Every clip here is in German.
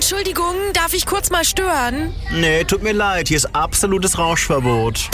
Entschuldigung, darf ich kurz mal stören? Nee, tut mir leid, hier ist absolutes Rauschverbot.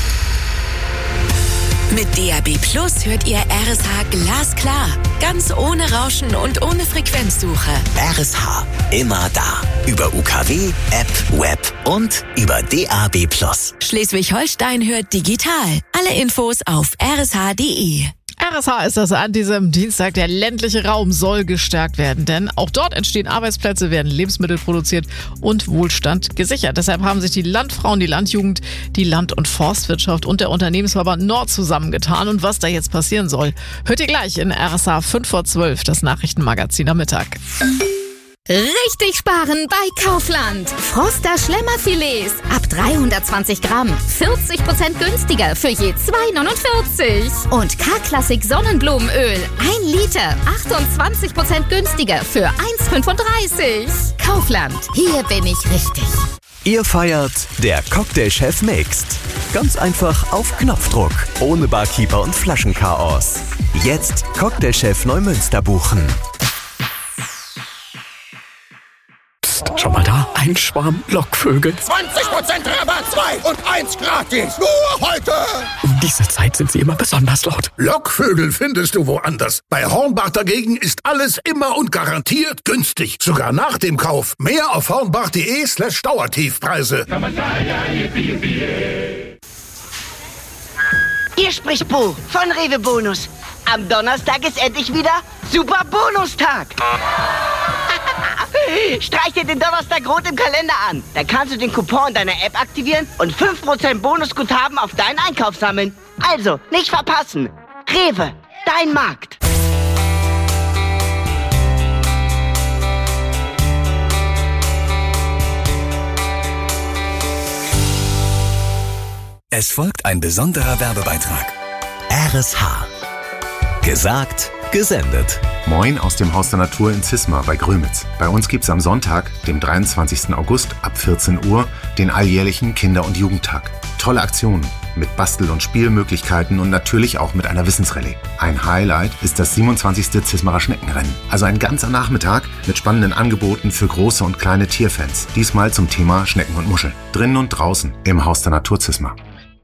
Mit DAB+ hört ihr RSH glasklar. Ganz ohne Rauschen und ohne Frequenzsuche. RSH, immer da. Über UKW, App, Web und über DAB+. Schleswig-Holstein hört digital. Alle Infos auf rsh.de. RSH ist das an diesem Dienstag. Der ländliche Raum soll gestärkt werden, denn auch dort entstehen Arbeitsplätze, werden Lebensmittel produziert und Wohlstand gesichert. Deshalb haben sich die Landfrauen, die Landjugend, die Land- und Forstwirtschaft und der Unternehmensverband Nord zusammengetan. Und was da jetzt passieren soll, hört ihr gleich in RSH 5 vor 12, das Nachrichtenmagazin am Mittag. Richtig sparen bei Kaufland. Froster Schlemmerfilets ab 320 Gramm. 40% günstiger für je 2,49. Und K-Klassik Sonnenblumenöl 1 Liter. 28% günstiger für 1,35. Kaufland. Hier bin ich richtig. Ihr feiert der Cocktailchef Mixed. Ganz einfach auf Knopfdruck. Ohne Barkeeper und Flaschenchaos. Jetzt Cocktailchef Neumünster buchen. Schon mal da? Ein Schwarm Lockvögel. 20% Rabatt, 2 und 1 gratis. Nur heute. Um diese Zeit sind sie immer besonders laut. Lockvögel findest du woanders. Bei Hornbach dagegen ist alles immer und garantiert günstig. Sogar nach dem Kauf. Mehr auf hornbach.de/Dauertiefpreise. Hier spricht Bo von Rewe Bonus. Am Donnerstag ist endlich wieder Super Bonustag. Streich dir den Donnerstag rot im Kalender an. Da kannst du den Coupon deiner App aktivieren und 5% Bonusguthaben auf deinen Einkauf sammeln. Also, nicht verpassen. Rewe, dein Markt. Es folgt ein besonderer Werbebeitrag. RSH. Gesagt, gesendet. Moin aus dem Haus der Natur in Zismar bei Grömitz. Bei uns gibt's am Sonntag, dem 23. August ab 14 Uhr, den alljährlichen Kinder- und Jugendtag. Tolle Aktionen mit Bastel- und Spielmöglichkeiten und natürlich auch mit einer Wissensrallye. Ein Highlight ist das 27. Zismarer Schneckenrennen. Also ein ganzer Nachmittag mit spannenden Angeboten für große und kleine Tierfans. Diesmal zum Thema Schnecken und Muscheln. Drinnen und draußen im Haus der Natur Zismar.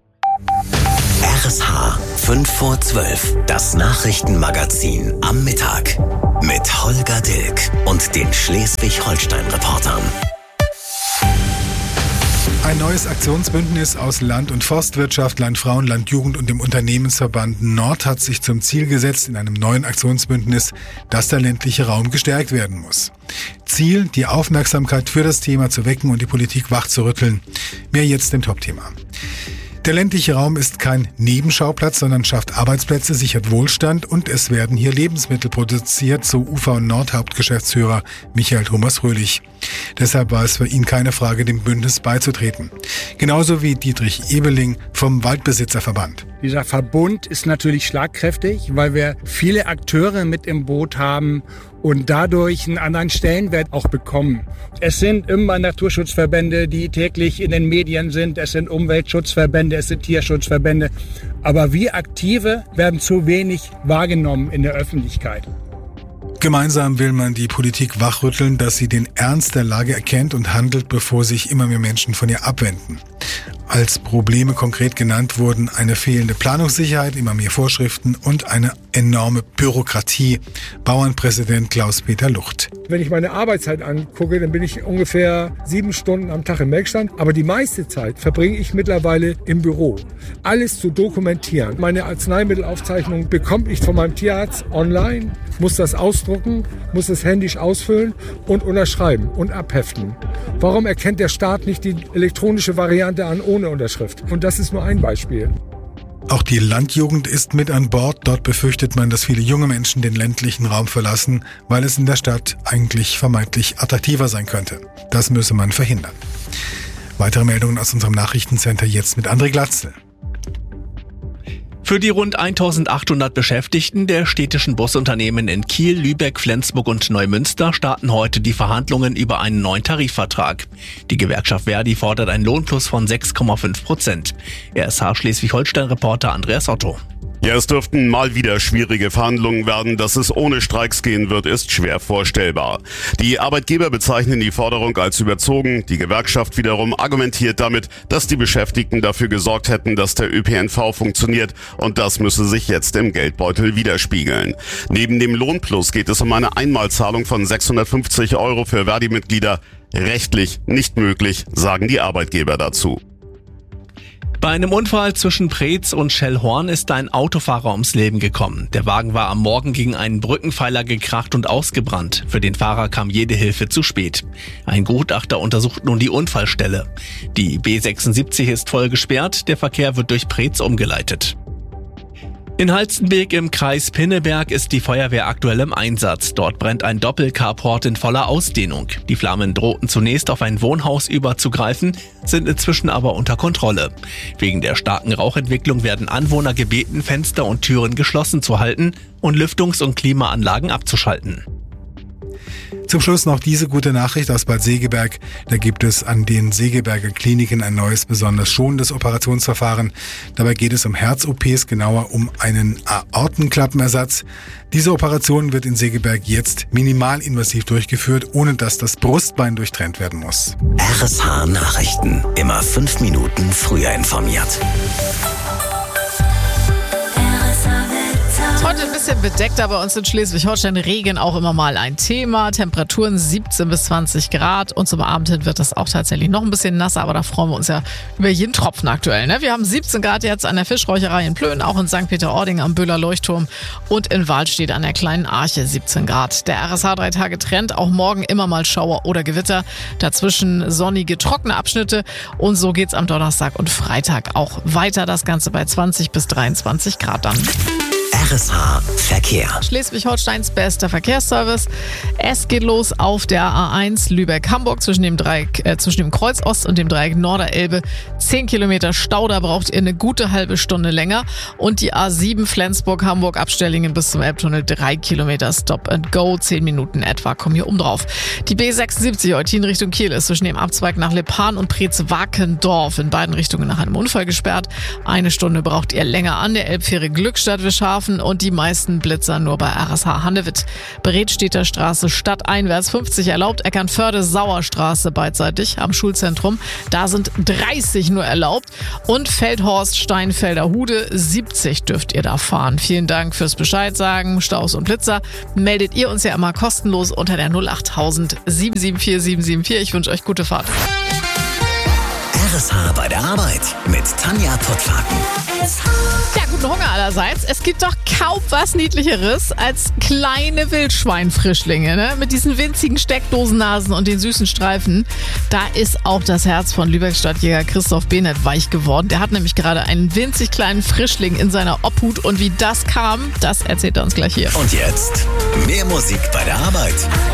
RSH 5 vor 12, das Nachrichtenmagazin am Mittag mit Holger Dilk und den Schleswig-Holstein-Reportern. Ein neues Aktionsbündnis aus Land- und Forstwirtschaft, Landfrauen, Landjugend und dem Unternehmensverband Nord hat sich zum Ziel gesetzt, in einem neuen Aktionsbündnis, dass der ländliche Raum gestärkt werden muss. Ziel, die Aufmerksamkeit für das Thema zu wecken und die Politik wachzurütteln. Mehr jetzt im Top-Thema. Der ländliche Raum ist kein Nebenschauplatz, sondern schafft Arbeitsplätze, sichert Wohlstand und es werden hier Lebensmittel produziert, so UV Nord Hauptgeschäftsführer Michael Thomas Fröhlich. Deshalb war es für ihn keine Frage, dem Bündnis beizutreten. Genauso wie Dietrich Ebeling vom Waldbesitzerverband. Dieser Verbund ist natürlich schlagkräftig, weil wir viele Akteure mit im Boot haben und dadurch einen anderen Stellenwert auch bekommen. Es sind immer Naturschutzverbände, die täglich in den Medien sind. Es sind Umweltschutzverbände, es sind Tierschutzverbände. Aber wir Aktive werden zu wenig wahrgenommen in der Öffentlichkeit. Gemeinsam will man die Politik wachrütteln, dass sie den Ernst der Lage erkennt und handelt, bevor sich immer mehr Menschen von ihr abwenden. Als Probleme konkret genannt wurden eine fehlende Planungssicherheit, immer mehr Vorschriften und eine enorme Bürokratie. Bauernpräsident Klaus-Peter Lucht. Wenn ich meine Arbeitszeit angucke, dann bin ich ungefähr 7 Stunden am Tag im Melkstand. Aber die meiste Zeit verbringe ich mittlerweile im Büro. Alles zu dokumentieren. Meine Arzneimittelaufzeichnung bekomme ich von meinem Tierarzt online, muss das ausdrucken, muss es händisch ausfüllen und unterschreiben und abheften. Warum erkennt der Staat nicht die elektronische Variante an ohne Unterschrift? Und das ist nur ein Beispiel. Auch die Landjugend ist mit an Bord. Dort befürchtet man, dass viele junge Menschen den ländlichen Raum verlassen, weil es in der Stadt eigentlich vermeintlich attraktiver sein könnte. Das müsse man verhindern. Weitere Meldungen aus unserem Nachrichtencenter jetzt mit André Glatzel. Für die rund 1800 Beschäftigten der städtischen Busunternehmen in Kiel, Lübeck, Flensburg und Neumünster starten heute die Verhandlungen über einen neuen Tarifvertrag. Die Gewerkschaft Verdi fordert einen Lohnplus von 6,5%. RSH Schleswig-Holstein-Reporter Andreas Otto. Ja, es dürften mal wieder schwierige Verhandlungen werden. Dass es ohne Streiks gehen wird, ist schwer vorstellbar. Die Arbeitgeber bezeichnen die Forderung als überzogen. Die Gewerkschaft wiederum argumentiert damit, dass die Beschäftigten dafür gesorgt hätten, dass der ÖPNV funktioniert. Und das müsse sich jetzt im Geldbeutel widerspiegeln. Neben dem Lohnplus geht es um eine Einmalzahlung von 650 € für Verdi-Mitglieder. Rechtlich nicht möglich, sagen die Arbeitgeber dazu. Bei einem Unfall zwischen Preetz und Schellhorn ist ein Autofahrer ums Leben gekommen. Der Wagen war am Morgen gegen einen Brückenpfeiler gekracht und ausgebrannt. Für den Fahrer kam jede Hilfe zu spät. Ein Gutachter untersucht nun die Unfallstelle. Die B76 ist voll gesperrt, der Verkehr wird durch Preetz umgeleitet. In Halstenbek im Kreis Pinneberg ist die Feuerwehr aktuell im Einsatz. Dort brennt ein Doppelcarport in voller Ausdehnung. Die Flammen drohten zunächst auf ein Wohnhaus überzugreifen, sind inzwischen aber unter Kontrolle. Wegen der starken Rauchentwicklung werden Anwohner gebeten, Fenster und Türen geschlossen zu halten und Lüftungs- und Klimaanlagen abzuschalten. Zum Schluss noch diese gute Nachricht aus Bad Segeberg. Da gibt es an den Segeberger Kliniken ein neues, besonders schonendes Operationsverfahren. Dabei geht es um Herz-OPs, genauer um einen Aortenklappenersatz. Diese Operation wird in Segeberg jetzt minimalinvasiv durchgeführt, ohne dass das Brustbein durchtrennt werden muss. RSH Nachrichten. Immer 5 Minuten früher informiert. Heute ein bisschen bedeckter bei uns in Schleswig-Holstein. Regen auch immer mal ein Thema. Temperaturen 17 bis 20 Grad. Und zum Abend hin wird das auch tatsächlich noch ein bisschen nasser. Aber da freuen wir uns ja über jeden Tropfen aktuell. Ne? Wir haben 17 Grad jetzt an der Fischräucherei in Plön, auch in St. Peter-Ording am Böhler Leuchtturm. Und in Wahlstedt an der Kleinen Arche 17 Grad. Der RSH 3-Tage-Trend. Auch morgen immer mal Schauer oder Gewitter. Dazwischen sonnige, trockene Abschnitte. Und so geht's am Donnerstag und Freitag auch weiter. Das Ganze bei 20 bis 23 Grad dann. RSH Verkehr. Schleswig-Holsteins bester Verkehrsservice. Es geht los auf der A1 Lübeck-Hamburg zwischen dem Kreuz Ost und dem Dreieck Norderelbe. 10 Kilometer Stau, da braucht ihr eine gute halbe Stunde länger. Und die A7 Flensburg-Hamburg Abstellingen bis zum Elbtunnel 3 Kilometer Stop and Go. 10 Minuten etwa kommen hier oben drauf. Die B76 Eutin Richtung Kiel ist zwischen dem Abzweig nach Lepan und Preetz-Wakendorf in beiden Richtungen nach einem Unfall gesperrt. 1 Stunde braucht ihr länger an der Elbfähre Glückstadt-Wischhafen und die meisten Blitzer nur bei RSH Handewitt. Bredstedter Straße stadteinwärts 50 erlaubt, Eckernförde-Sauerstraße beidseitig am Schulzentrum. Da sind 30 nur erlaubt und Feldhorst Steinfelder Hude 70 dürft ihr da fahren. Vielen Dank fürs Bescheid sagen. Staus und Blitzer meldet ihr uns ja immer kostenlos unter der 08000 774 774. Ich wünsche euch gute Fahrt. RSH bei der Arbeit mit Tanja Pottlaken. Ja, guten Hunger allerseits. Es gibt doch kaum was Niedlicheres als kleine Wildschweinfrischlinge, ne? Mit diesen winzigen Steckdosennasen und den süßen Streifen. Da ist auch das Herz von Lübecks Stadtjäger Christoph Behnert weich geworden. Der hat nämlich gerade einen winzig kleinen Frischling in seiner Obhut. Und wie das kam, das erzählt er uns gleich hier. Und jetzt mehr Musik bei der Arbeit.